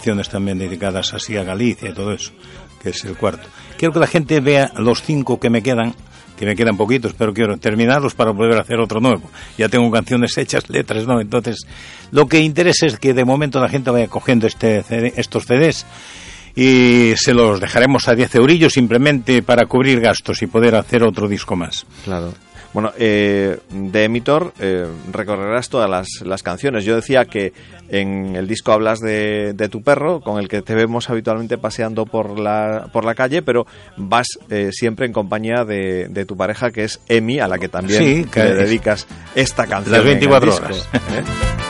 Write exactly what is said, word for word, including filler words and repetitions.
canciones también dedicadas así a Galicia y todo eso, que es el cuarto. Quiero que la gente vea los cinco que me quedan, que me quedan poquitos, pero quiero terminarlos para volver a hacer otro nuevo. Ya tengo canciones hechas, letras, ¿no? Entonces, lo que interesa es que de momento la gente vaya cogiendo este C D, estos C Ds, y se los dejaremos a diez eurillos simplemente para cubrir gastos y poder hacer otro disco más. Claro. Bueno, eh, de Emitor eh, recorrerás todas las, las canciones. Yo decía que en el disco hablas de, de tu perro, con el que te vemos habitualmente paseando por la por la calle, pero vas eh, siempre en compañía de, de tu pareja, que es Emi, a la que también sí, que le dedicas esta canción. Las veinticuatro horas. ¿eh?